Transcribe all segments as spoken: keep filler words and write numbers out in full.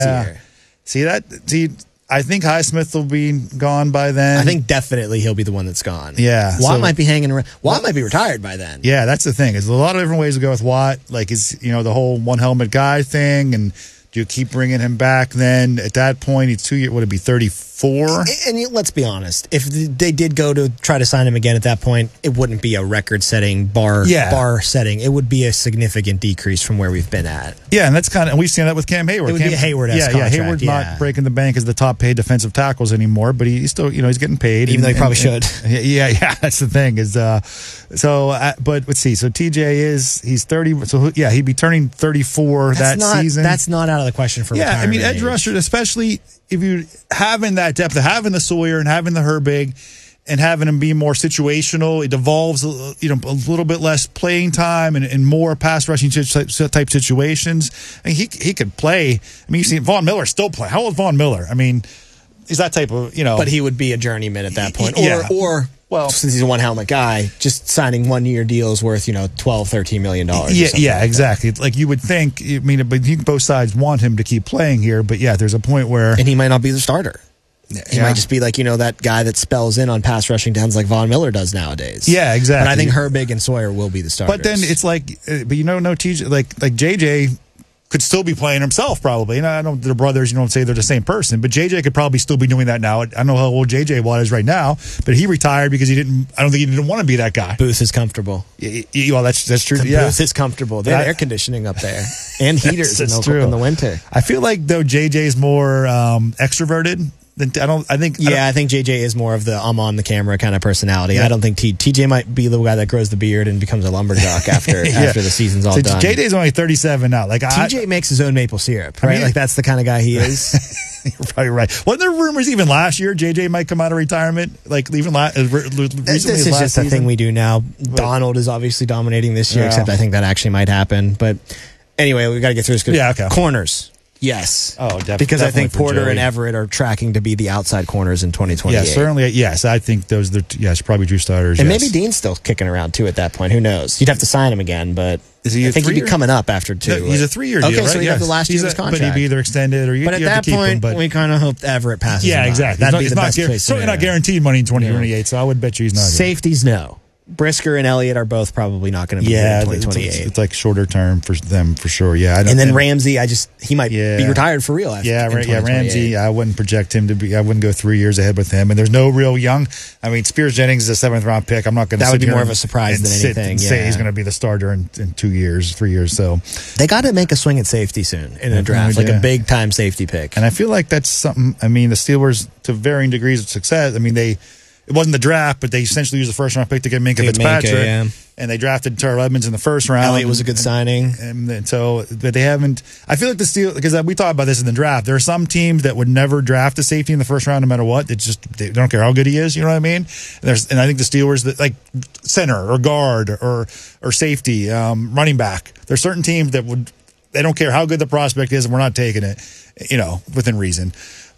yeah. year. See that? See, I think Highsmith will be gone by then. I think definitely he'll be the one that's gone. Yeah. Watt so, might be hanging around. Watt might be retired by then. Yeah, that's the thing. There's a lot of different ways to go with Watt. Like, is you know the whole one helmet guy thing, and do you keep bringing him back? Then at that point, he's two years. Would it be thirty-four? And, and let's be honest, if they did go to try to sign him again at that point, it wouldn't be a record-setting bar Yeah. bar setting. It would be a significant decrease from where we've been at. Yeah, and that's kind of, and we've seen that with Cam Hayward. It would Cam, be a Hayward-esque Yeah, yeah. contract, Hayward's yeah. not breaking the bank as the top paid defensive tackles anymore, but he's still, you know, he's getting paid. Even and, though he probably and, should. And, yeah, yeah. That's the thing is, uh, so, uh, but let's see. So T J is he's thirty. So yeah, he'd be turning thirty-four That's that not, season. That's not out of the question for Yeah, I retirement mean, edge age. rushers, especially if you having that depth, having the Sawyer and having the Herbig, and having him be more situational, it devolves, you know, a little bit less playing time and, and more pass rushing type, type situations. I mean, he he could play. I mean, you see Von Miller still play. How old is Von Miller? I mean, he's that type of, you know. But he would be a journeyman at that point. Or, Yeah. or Well- since he's a one-helmet guy, just signing one-year deals worth, you know, twelve, thirteen million dollars. Yeah, or something yeah, like exactly. It's like you would think. I mean, but you, both sides want him to keep playing here. But yeah, there's a point where that. And he might not be the starter. He Yeah. might just be like, you know, that guy that spells in on pass rushing downs like Von Miller does nowadays. Yeah, exactly. But I think Herbig and Sawyer will be the starters. But then it's like, uh, but you know, no T J, like like J J could still be playing himself probably. You know, I don't, they're brothers. You don't say they're the same person, but J J could probably still be doing that now. I don't know how old J J Watt is right now, but he retired because he didn't. I don't think he didn't want to be that guy. Booth is comfortable. Y- y- Well, that's that's true. The Yeah, Booth is comfortable. They have That- air conditioning up there and heaters in, that's the, true. in the winter. I feel like though J J is more um, extroverted. Than, I don't. I think. I don't- Yeah, I think J J is more of the I'm on the camera kind of personality. Yeah. I don't think T, TJ might be the guy that grows the beard and becomes a lumberjack after Yeah. after the season's all So done. J J's only thirty-seven now. Like I, T J makes his own maple syrup, I right? mean- like that's the kind of guy he is. You're probably right. Wasn't there rumors even last year J J might come out of retirement? Like even last, recently this as is last just a season? thing we do now. Donald is obviously dominating this year, Yeah. except I think that actually might happen. But anyway, we got to get through this. 'cause Yeah, okay. Corners. Yes. Oh, def- because I definitely think for Porter Joey. and Everett are tracking to be the outside corners in twenty twenty-eight. Yeah, certainly. Yes, I think those are the yes, probably true starters. And yes. maybe Dean's still kicking around too at that point. Who knows? You'd have to sign him again, but Is he I a think he'd be three-year? coming up after two. No, he's a three-year deal, okay, right? so he'd Yes. have the last year He's of his a- But he'd contract. be either extended or you, But at you have that to keep point, him. But we kind of hope Everett passes. yeah, him by. exactly. That'd It's be not, the it's not best guar- case certainly not scenario. guaranteed money in twenty twenty-eight. So I would bet you he's not. Safeties, no. Brisker and Elliott are both probably not going to be Yeah, here in it's, twenty it's, twenty-eight. it's like shorter term for them for sure. Yeah, I don't, And then Ramsey, I just he might Yeah. be retired for real. After, Yeah, in Ra- yeah, twenty twenty-eight. Ramsey. I wouldn't project him to be. I wouldn't go three years ahead with him. And there's no real young. I mean, Spears Jennings is a seventh round pick. I'm not going to. That would be here more of and- a surprise and than sit anything, and say yeah. he's going to be the starter in, in two years, three years. So, They got to make a swing at safety soon in a Yeah, draft, like yeah. a big time safety pick. and I feel like that's something. I mean, the Steelers to varying degrees of success. I mean, they. It wasn't the draft, but they essentially used the first round pick to get Minka To get Fitzpatrick, Minka, yeah. and they drafted Terrell Edmonds in the first round. Elliott was a good and, signing. And, and so, but they haven't. I feel like the Steel because we talked about this in the draft. There are some teams that would never draft a safety in the first round, no matter what. They just they don't care how good he is. You know what I mean? And there's and I think the Steelers that like center or guard or or safety, um, running back. There's certain teams that would they don't care how good the prospect is, and we're not taking it. You know, within reason.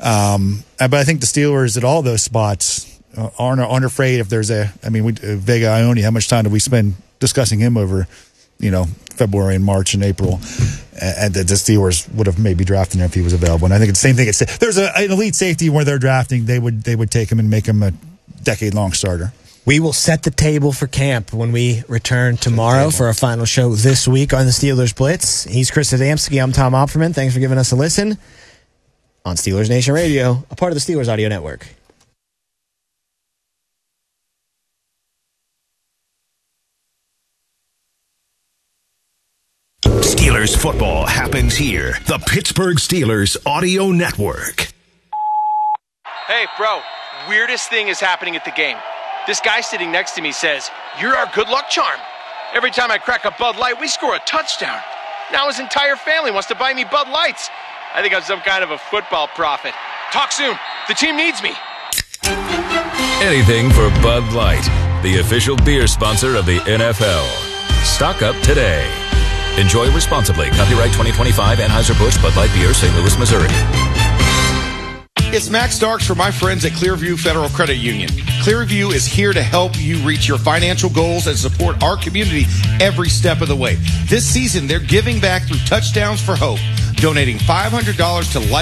Um, but I think the Steelers at all those spots. Uh, aren't, aren't afraid if there's a, I mean, we, uh, Vega Ione, how much time do we spend discussing him over, you know, February and March and April? And, and the, the Steelers would have maybe drafted him if he was available. And I think it's the same thing. It's, there's a, an elite safety where they're drafting, they would they would take him and make him a decade-long starter. We will set the table for camp when we return tomorrow for our final show this week on the Steelers Blitz. He's Chris Adamski. I'm Tom Opperman. Thanks for giving us a listen on Steelers Nation Radio, a part of the Steelers Audio Network. Steelers football happens here. The Pittsburgh Steelers Audio Network. Hey, bro, weirdest thing is happening at the game. This guy sitting next to me says, "You're our good luck charm." Every time I crack a Bud Light, we score a touchdown. Now his entire family wants to buy me Bud Lights. I think I'm some kind of a football prophet. Talk soon. The team needs me. Anything for Bud Light, the official beer sponsor of the N F L. Stock up today. Enjoy responsibly. Copyright twenty twenty-five Anheuser-Busch Bud Light Beer, Saint Louis, Missouri. It's Max Starks for my friends at Clearview Federal Credit Union. Clearview is here to help you reach your financial goals and support our community every step of the way. This season, they're giving back through Touchdowns for Hope. donating five hundred dollars to Life